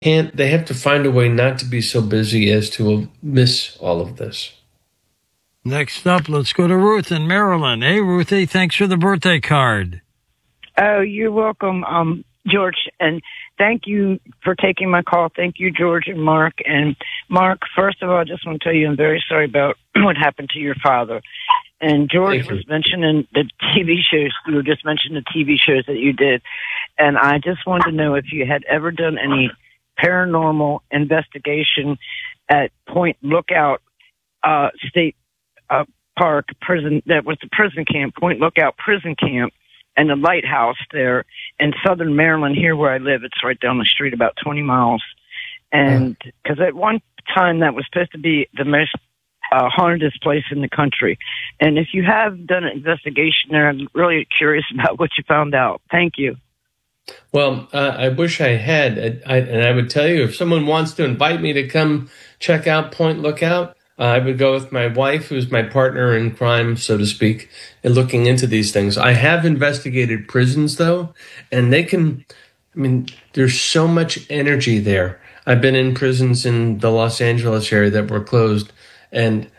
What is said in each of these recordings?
can't, they have to find a way not to be so busy as to miss all of this. Next up, let's go to Ruth in Maryland. Hey, Ruthie, thanks for the birthday card. Oh, you're welcome, George, and thank you for taking my call. Thank you, George and Mark. And Mark, first of all, I just want to tell you I'm very sorry about what happened to your father. And George was mentioning the TV shows. You were just mentioning the TV shows that you did. And I just wanted to know if you had ever done any paranormal investigation at Point Lookout State Park prison. That was the prison camp, Point Lookout prison camp, and the lighthouse there in southern Maryland, here where I live. It's right down the street, about 20 miles. And because at one time that was supposed to be the most haunted place in the country. And if you have done an investigation there, I'm really curious about what you found out. Thank you. Well, I wish I had. And I would tell you, if someone wants to invite me to come check out Point Lookout, I would go with my wife, who's my partner in crime, so to speak, in looking into these things. I have investigated prisons, though, and there's so much energy there. I've been in prisons in the Los Angeles area that were closed, and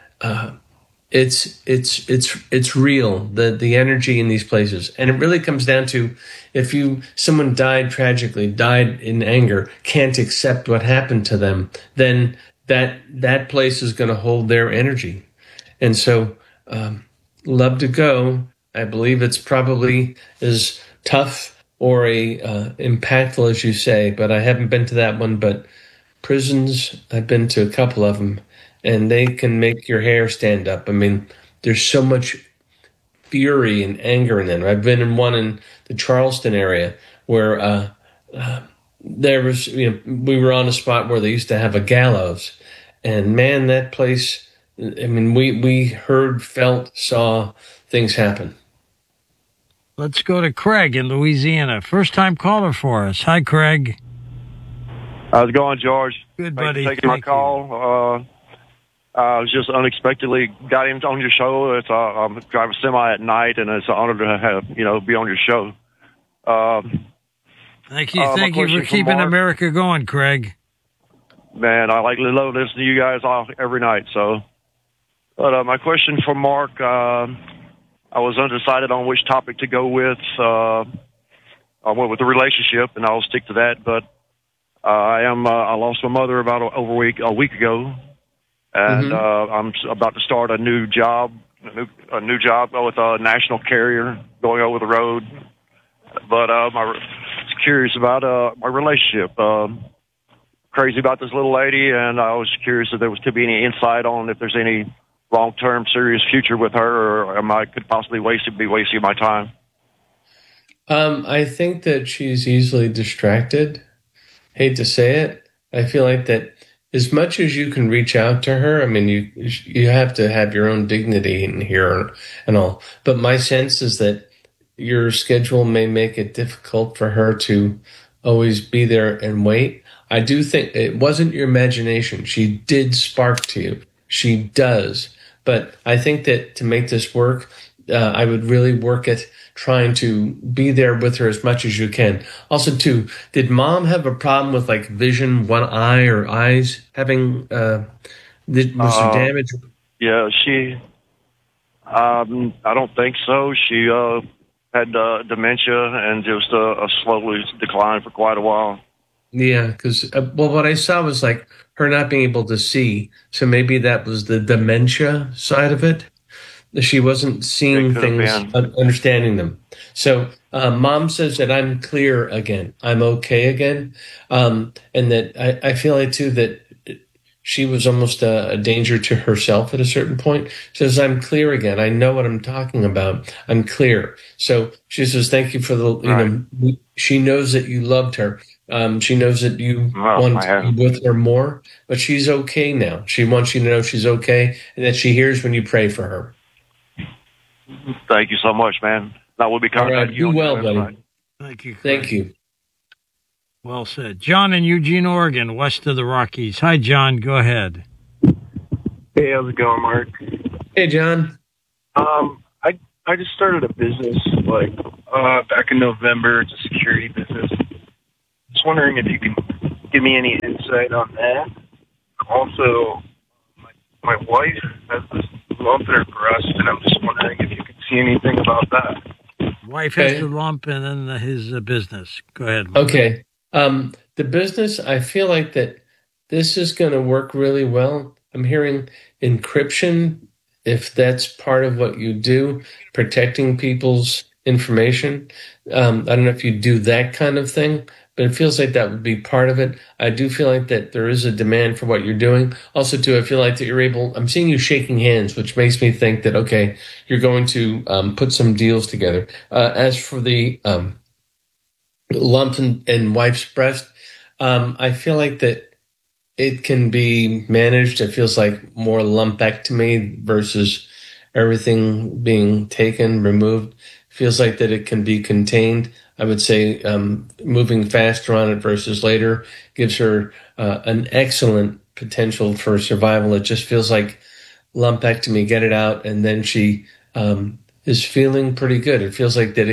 it's real, the energy in these places. And it really comes down to, if someone died tragically, died in anger, can't accept what happened to them, then that place is going to hold their energy. And so, love to go. I believe it's probably as tough or impactful as you say, but I haven't been to that one. But prisons, I've been to a couple of them, and they can make your hair stand up. I mean, there's so much fury and anger in them. I've been in one in the Charleston area where there was, we were on a spot where they used to have a gallows. And man, that place, we heard, felt, saw things happen. Let's go to Craig in Louisiana. First time caller for us. Hi, Craig. How's it going, George? Good, buddy. Thanks for taking my call. I was just unexpectedly got into on your show. I'm driving semi at night, and it's an honor to have, be on your show. Thank you. Thank you for keeping America going, Craig. Man, I love listening to you guys every night. But my question for Mark, I was undecided on which topic to go with. I went with the relationship, and I'll stick to that. But I lost my mother about a week ago, and I'm about to start a new job with a national carrier going over the road. But I was curious about my relationship. Crazy about this little lady, and I was curious if there could be any insight on if there's any long-term serious future with her, or I could possibly be wasting my time. I think that she's easily distracted. Hate to say it. I feel like that as much as you can reach out to her, you have to have your own dignity in here and all. But my sense is that your schedule may make it difficult for her to always be there and wait. I do think it wasn't your imagination. She did spark to you. She does. But I think that to make this work, I would really work at trying to be there with her as much as you can. Also, too, did Mom have a problem with vision, one eye or eyes having was there damage? Yeah, she. I don't think so. She had dementia and just a slowly decline for quite a while. Yeah, because what I saw was her not being able to see. So maybe that was the dementia side of it. She wasn't seeing things, understanding them. So Mom says that I'm clear again. I'm okay again. And that I feel like, too, that she was almost a danger to herself at a certain point. She says, I'm clear again. I know what I'm talking about. I'm clear. So she says, thank you for she knows that you loved her. She knows that you want to be with her more, but she's okay now. She wants you to know she's okay and that she hears when you pray for her. Thank you so much, man. That will be contacting you. Do well, buddy. Thank you. Thank you. Well said. John in Eugene, Oregon, west of the Rockies. Hi, John. Go ahead. Hey, how's it going, Mark? Hey, John. I just started a business back in November. It's a security business. Just wondering if you can give me any insight on that. Also, my wife has this lump in her breast, and I'm just wondering if you could see anything about that. Wife Okay. has the lump, and then his business. Go ahead, Mark. Okay. The business, I feel like that this is going to work really well. I'm hearing encryption, if that's part of what you do, protecting people's information. I don't know if you do that kind of thing, but it feels like that would be part of it. I do feel like that there is a demand for what you're doing. Also, too, I feel like that you're able, I'm seeing you shaking hands, which makes me think that, okay, you're going to put some deals together. As for the lump in wife's breast, I feel like that it can be managed. It feels like more lumpectomy versus everything being taken, removed. Feels like that it can be contained. I would say moving faster on it versus later gives her an excellent potential for survival. It just feels like lumpectomy, get it out, and then she is feeling pretty good. It feels like that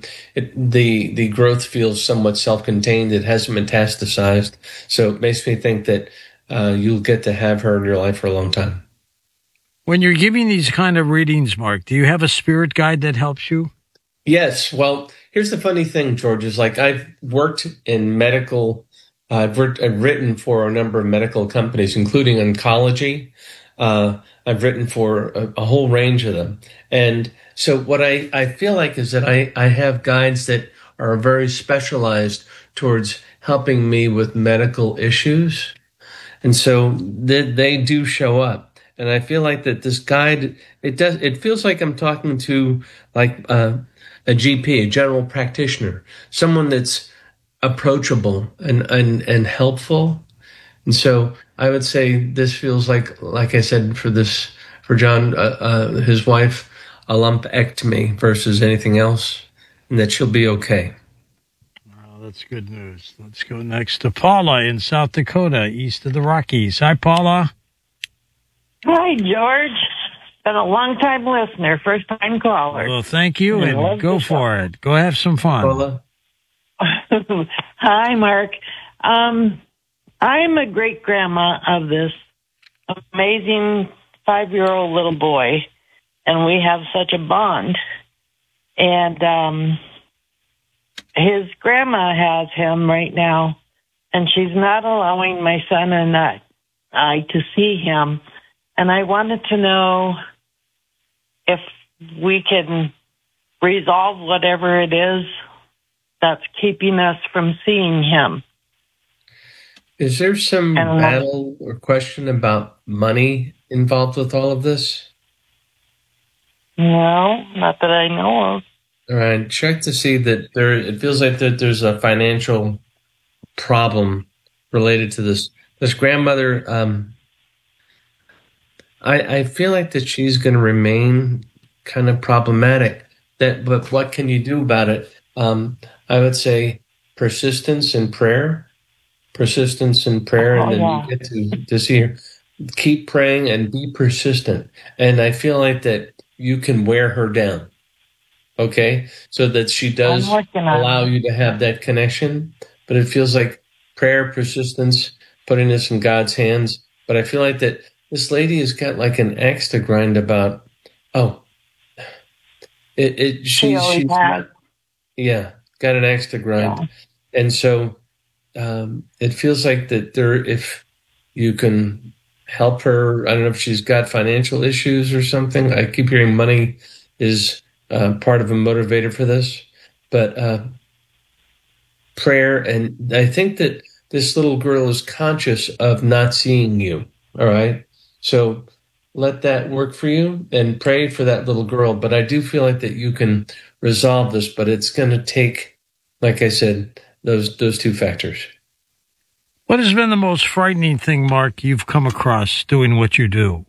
the growth feels somewhat self-contained. It hasn't metastasized. So it makes me think that you'll get to have her in your life for a long time. When you're giving these kind of readings, Mark, do you have a spirit guide that helps you? Yes. Well, here's the funny thing, George, is like I've worked in medical, I've written for a number of medical companies, including oncology. I've written for a whole range of them. And so what I feel like is that I have guides that are very specialized towards helping me with medical issues. And so they do show up. And I feel like that this guide, it feels like I'm talking to like a GP, a general practitioner, someone that's approachable and helpful. And so I would say this feels like I said, for John, his wife, a lumpectomy versus anything else, and that she'll be okay. Well, that's good news. Let's go next to Paula in South Dakota, east of the Rockies. Hi, Paula. Hi, George. Been a long-time listener, first-time caller. Well, thank you, and go for it. Go have some fun. Paula? Hi, Mark. I'm a great-grandma of this amazing 5-year-old little boy, and we have such a bond. And his grandma has him right now, and she's not allowing my son and I to see him. And I wanted to know if we can resolve whatever it is that's keeping us from seeing him. Is there some battle or question about money involved with all of this? No, not that I know of. All right, check to see that it feels like that there's a financial problem related to this. This grandmother, I feel like that she's going to remain kind of problematic. But what can you do about it? I would say persistence and prayer. Persistence and prayer, and then you get to see her. Keep praying and be persistent. And I feel like that you can wear her down, okay? So that she does allow you to have that connection. But it feels like prayer, persistence, putting this in God's hands. But I feel like that this lady has got like an axe to grind about, she's got an axe to grind. Yeah. And so it feels like that if you can help her, I don't know if she's got financial issues or something. I keep hearing money is part of a motivator for this, but prayer. And I think that this little girl is conscious of not seeing you. All right. So let that work for you and pray for that little girl. But I do feel like that you can resolve this, but it's going to take, like I said, those two factors. What has been the most frightening thing, Mark, you've come across doing what you do?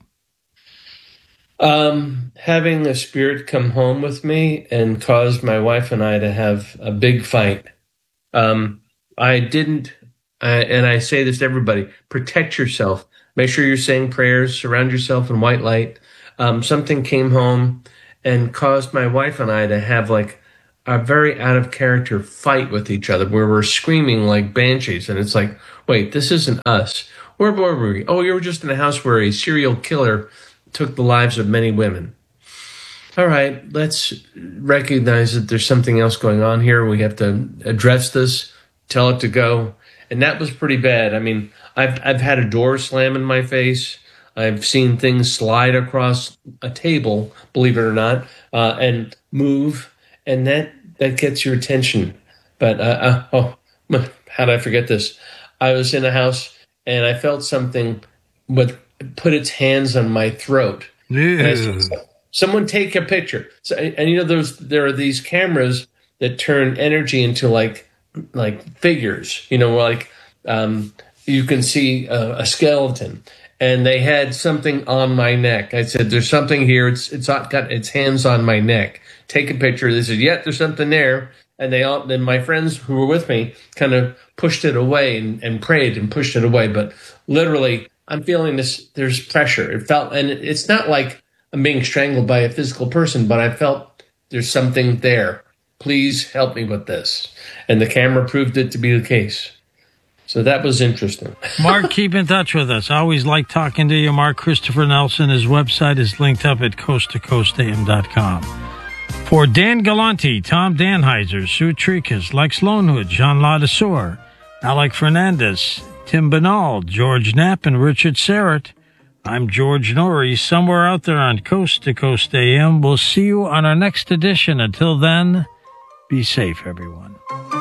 Having a spirit come home with me and cause my wife and I to have a big fight. And I say this to everybody, protect yourself. Make sure you're saying prayers, surround yourself in white light. Something came home and caused my wife and I to have like a very out of character fight with each other where we're screaming like banshees. And it's like, wait, this isn't us. Where were we? Oh, you were just in a house where a serial killer took the lives of many women. All right, let's recognize that there's something else going on here. We have to address this, tell it to go. And that was pretty bad. I mean, I've had a door slam in my face. I've seen things slide across a table, believe it or not, and move. And that gets your attention. But, how did I forget this? I was in a house and I felt something put its hands on my throat. Yeah. And someone take a picture. So, and you know, there are these cameras that turn energy into like figures, you know, like you can see a skeleton. And they had something on my neck. I said, there's something here. It's got its hands on my neck. Take a picture. They said, yeah, there's something there. And then my friends who were with me kind of pushed it away and prayed and pushed it away. But literally, I'm feeling this, there's pressure. It felt, and it's not like I'm being strangled by a physical person, but I felt there's something there. Please help me with this. And the camera proved it to be the case. So that was interesting. Mark, keep in touch with us. I always like talking to you. Mark Christopher Nelson, his website is linked up at coasttocoastam.com. For Dan Galante, Tom Danheiser, Sue Trikas, Lex Lonewood, Jean Ladesseur, Alec Fernandez, Tim Banal, George Knapp, and Richard Serrett, I'm George Norrie, somewhere out there on Coast to Coast AM. We'll see you on our next edition. Until then, be safe, everyone.